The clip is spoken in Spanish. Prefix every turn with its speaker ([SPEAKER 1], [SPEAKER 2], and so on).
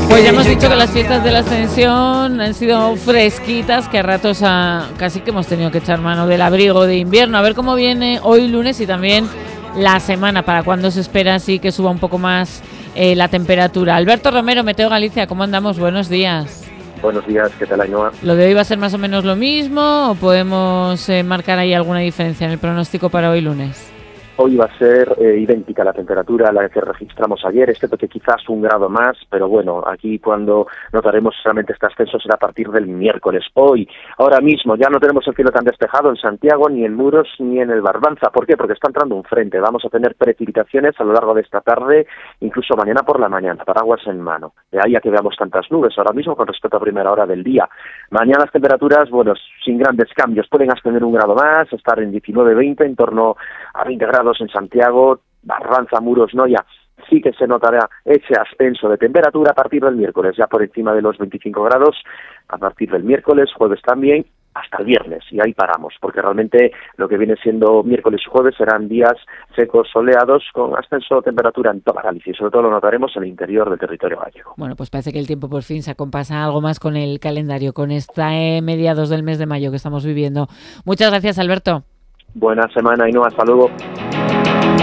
[SPEAKER 1] Pues ya hemos dicho que las fiestas de la Ascensión han sido fresquitas, que a ratos casi que hemos tenido que echar mano del abrigo de invierno. A ver cómo viene hoy lunes y también la semana, para cuando se espera así que suba un poco más la temperatura. Alberto Romero, Meteo Galicia, ¿cómo andamos? Buenos días.
[SPEAKER 2] Buenos días, ¿qué tal, Ainhoa?
[SPEAKER 1] ¿Lo de hoy va a ser más o menos lo mismo o podemos marcar ahí alguna diferencia en el pronóstico para hoy lunes?
[SPEAKER 2] Hoy va a ser idéntica la temperatura a la que registramos ayer, excepto que quizás 1 grado más, pero bueno, aquí cuando notaremos solamente este ascenso será a partir del miércoles. Hoy, ahora mismo, ya no tenemos el cielo tan despejado en Santiago, ni en Muros, ni en el Barbanza. ¿Por qué? Porque está entrando un frente. Vamos a tener precipitaciones a lo largo de esta tarde, incluso mañana por la mañana, paraguas en mano. De ahí a que veamos tantas nubes ahora mismo con respecto a primera hora del día. Mañana las temperaturas, bueno, sin grandes cambios, pueden ascender 1 grado más, estar en 19-20, en torno a 20 grados en Santiago, Barbanza, Muros, Noia. Sí que se notará ese ascenso de temperatura a partir del miércoles, ya por encima de los 25 grados, a partir del miércoles, jueves también, hasta el viernes, y ahí paramos, porque realmente lo que viene siendo miércoles y jueves serán días secos, soleados, con ascenso de temperatura en toda Galicia, y sobre todo lo notaremos en el interior del territorio gallego.
[SPEAKER 1] Bueno, pues parece que el tiempo por fin se acompasa algo más con el calendario, con esta mediados del mes de mayo que estamos viviendo. Muchas gracias, Alberto.
[SPEAKER 2] Buena semana, Ainhoa, hasta luego.